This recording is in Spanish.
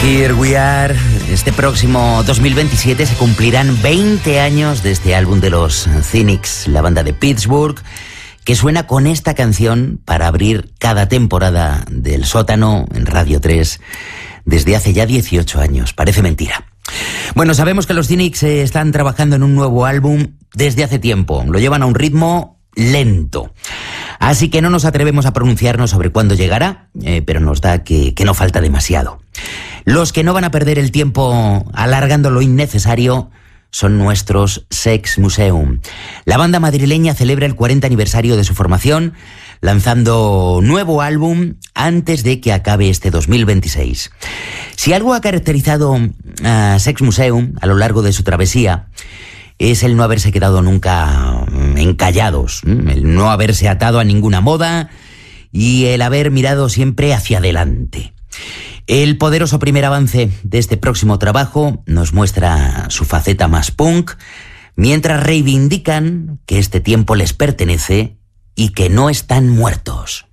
Here We Are. Este próximo 2027 se cumplirán 20 años de este álbum de los Cynics, la banda de Pittsburgh, que suena con esta canción para abrir cada temporada del Sótano en Radio 3 desde hace ya 18 años. Parece mentira. Bueno, sabemos que los Cynics están trabajando en un nuevo álbum desde hace tiempo. Lo llevan a un ritmo lento. Así que no nos atrevemos a pronunciarnos sobre cuándo llegará, pero nos da que no falta demasiado. Los que no van a perder el tiempo alargando lo innecesario son nuestros Sex Museum. La banda madrileña celebra el 40 aniversario de su formación, lanzando nuevo álbum antes de que acabe este 2026. Si algo ha caracterizado a Sex Museum a lo largo de su travesía, es el no haberse quedado nunca encallados, el no haberse atado a ninguna moda y el haber mirado siempre hacia adelante. El poderoso primer avance de este próximo trabajo nos muestra su faceta más punk, mientras reivindican que este tiempo les pertenece y que no están muertos.